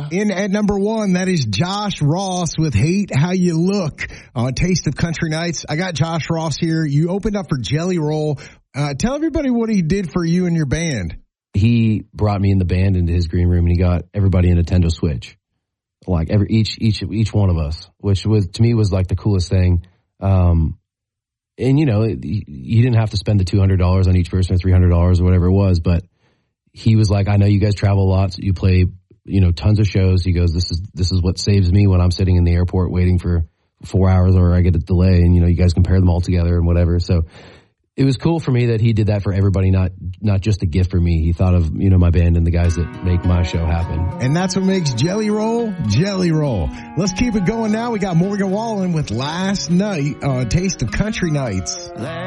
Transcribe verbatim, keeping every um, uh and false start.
In at number one, that is Josh Ross with Hate How You Look on Taste of Country Nights. I got Josh Ross here. You opened up for Jelly Roll. Uh, tell everybody what he did for you and your band. He brought me in the band into his green room, and he got everybody a Nintendo Switch, like every each each each one of us, which was to me was like the coolest thing. Um, and you know, it, you didn't have to spend the two hundred dollars on each person or three hundred dollars or whatever it was, but he was like, I know you guys travel a lot, so you play, you know, tons of shows. He goes, this is this is what saves me when I'm sitting in the airport waiting for four hours or I get a delay, and you know, you guys compare them all together and whatever. So it was cool for me that he did that for everybody, not not just a gift for me. He thought of, you know, my band and the guys that make my show happen. And that's what makes Jelly Roll, Jelly Roll. Let's keep it going now. We got Morgan Wallen with Last Night on Taste of Country Nights.